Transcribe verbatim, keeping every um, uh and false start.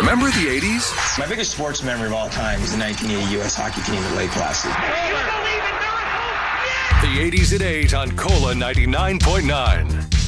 Remember the eighties? My biggest sports memory of all time is the nineteen eighty U S hockey team at Lake Placid. The eighties at eight on Cola ninety-nine point nine.